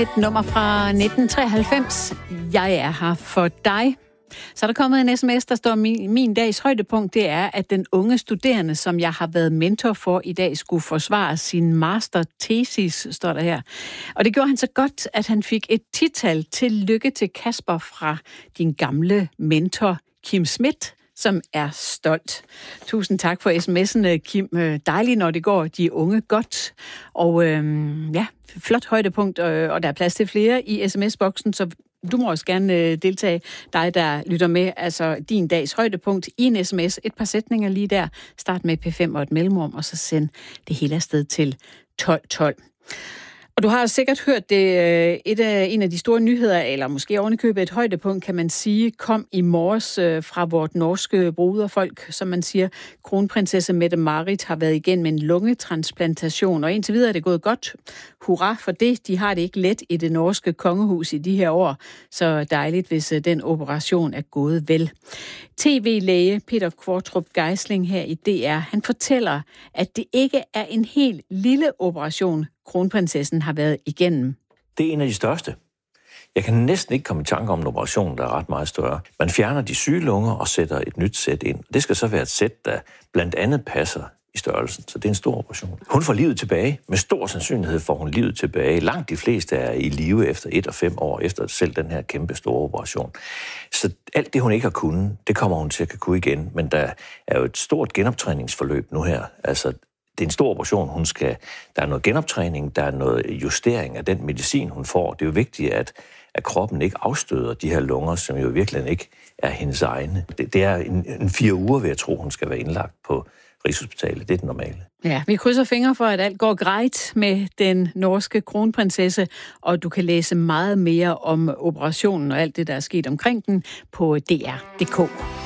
Et nummer fra 1993. Jeg er her for dig. Så er der kommet en sms, der står, min dags højdepunkt, det er, at den unge studerende, som jeg har været mentor for i dag, skulle forsvare sin masterthesis, står der her. Og det gjorde han så godt, at han fik et tital. Tillykke til Kasper fra din gamle mentor, Kim Schmidt, som er stolt. Tusind tak for sms'en, Kim. Dejligt, når det går de unge godt. Og flot højdepunkt, og der er plads til flere i sms-boksen, så du må også gerne deltage, dig der lytter med, altså din dags højdepunkt i en sms. Et par sætninger lige der. Start med P5 og et mellemrum, og så send det hele afsted til 1212. Og du har sikkert hørt det, en af de store nyheder, eller måske ovenikøbet et højdepunkt, kan man sige, kom i morges fra vort norske broderfolk, som man siger. Kronprinsesse Mette-Marit har været igennem en lungetransplantation, og indtil videre er det gået godt. Hurra for det. De har det ikke let i det norske kongehus i de her år, så dejligt, hvis den operation er gået vel. TV-læge Peter Qvortrup Geisling her i DR, han fortæller, at det ikke er en helt lille operation, kronprinsessen har været igennem. Det er en af de største. Jeg kan næsten ikke komme i tanke om en operation, der er ret meget større. Man fjerner de syge lunger og sætter et nyt sæt ind. Det skal så være et sæt, der blandt andet passer i størrelsen. Så det er en stor operation. Hun får livet tilbage. Med stor sandsynlighed får hun livet tilbage. Langt de fleste er i live efter 1 og 5 år, efter selv den her kæmpe store operation. Så alt det, hun ikke har kunnet, det kommer hun til at kunne igen. Men der er jo et stort genoptræningsforløb nu her. Altså, det er en stor operation. Der er noget genoptræning, der er noget justering af den medicin, hun får. Det er jo vigtigt, at kroppen ikke afstøder de her lunger, som jo virkelig ikke er hendes egne. Det er en 4 uger, vil jeg tro, hun skal være indlagt på Rigshospitalet. Det er det normale. Ja, vi krydser fingre for, at alt går grejt med den norske kronprinsesse, og du kan læse meget mere om operationen og alt det, der er sket omkring den på dr.dk.